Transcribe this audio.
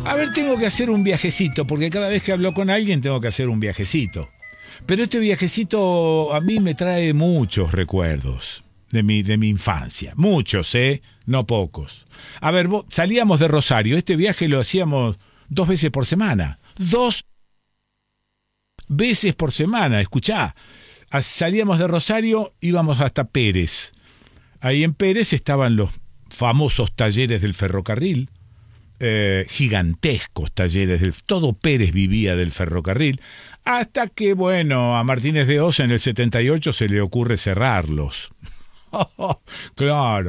A ver, tengo que hacer un viajecito, porque cada vez que hablo con alguien tengo que hacer un viajecito. Pero este viajecito a mí me trae muchos recuerdos de mi infancia. Muchos, ¿eh? No pocos. A ver, salíamos de Rosario. Este viaje lo hacíamos 2 veces por semana. 2 veces por semana, escuchá. Salíamos de Rosario, íbamos hasta Pérez. Ahí en Pérez estaban los famosos talleres del ferrocarril. Gigantescos talleres todo Pérez vivía del ferrocarril, hasta que, bueno, a Martínez de Oz en el 78 se le ocurre cerrarlos. Claro,